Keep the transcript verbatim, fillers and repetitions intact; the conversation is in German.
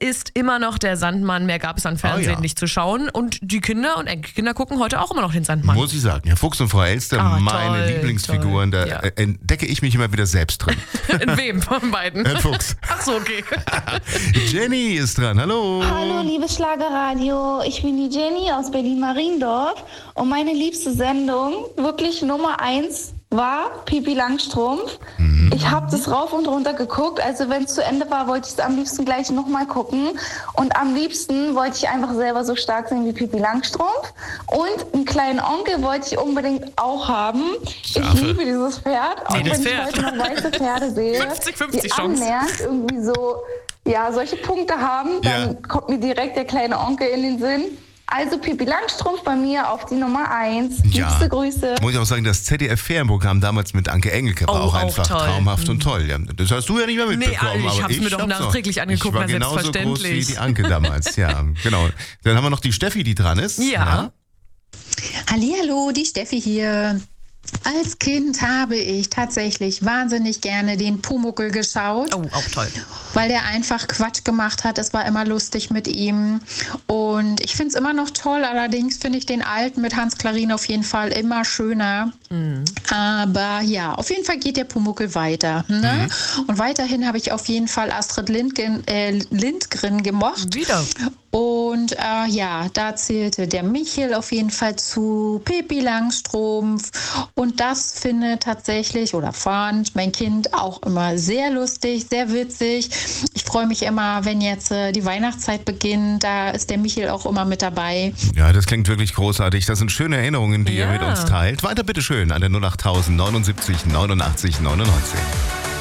ist immer noch der Sandmann. Mehr gab es an Fernsehen Oh ja. nicht zu schauen. Und die Kinder und Enkelkinder gucken heute auch immer noch den Sandmann. Muss ich sagen. Herr Fuchs und Frau Elster, Ah, meine toll, Lieblingsfiguren. toll, Da ja. äh, entdecke ich mich immer wieder selbst drin. In wem von beiden? Herr Fuchs. Ach so, okay. Jenny ist dran. Hallo. Hallo, liebes Schlagerradio. Ich bin die Jenny aus Berlin-Mariendorf und meine liebste Sendung, wirklich Nummer eins, war Pippi Langstrumpf. Mhm. Ich habe das rauf und runter geguckt. Also wenn es zu Ende war, wollte ich es am liebsten gleich nochmal gucken. Und am liebsten wollte ich einfach selber so stark sein wie Pippi Langstrumpf. Und einen kleinen Onkel wollte ich unbedingt auch haben. Schafe. Ich liebe dieses Pferd. Auch Nee, das wenn Pferd. ich heute noch weiße Pferde sehe, fünfzig fünfzig die Chance. annähernd irgendwie so ja, solche Punkte haben, dann Ja. kommt mir direkt der kleine Onkel in den Sinn. Also Pippi Langstrumpf bei mir auf die Nummer eins. Ja. Liebste Grüße. Muss ich auch sagen, das Z D F-Ferienprogramm damals mit Anke Engelke war Oh, auch auch einfach toll. traumhaft und toll. Ja, das hast du ja nicht mehr Nee, mitbekommen. ich aber hab's mir doch hab's noch. nachträglich angeguckt, Ich war na, genauso groß wie selbstverständlich. die Anke damals. Ja, genau. Dann haben wir noch die Steffi, die dran ist. Ja. Hallihallo, die Steffi hier. Als Kind habe ich tatsächlich wahnsinnig gerne den Pumuckl geschaut, Oh, auch toll. weil der einfach Quatsch gemacht hat. Es war immer lustig mit ihm. Und ich finde es immer noch toll. Allerdings finde ich den alten mit Hans Klarin auf jeden Fall immer schöner. Mhm. Aber ja, auf jeden Fall geht der Pumuckl weiter. Ne? Mhm. Und weiterhin habe ich auf jeden Fall Astrid Lindgren, äh, Lindgren gemocht. Wieder. Und äh, ja, da zählte der Michel auf jeden Fall zu, Pippi Langstrumpf. Und das finde tatsächlich oder fand mein Kind auch immer sehr lustig, sehr witzig. Ich freue mich immer, wenn jetzt äh, die Weihnachtszeit beginnt. Da ist der Michel auch immer mit dabei. Ja, das klingt wirklich großartig. Das sind schöne Erinnerungen, die Ja. ihr mit uns teilt. Weiter bitteschön an der null acht tausend neunundsiebzig neunundachtzig neunundneunzig.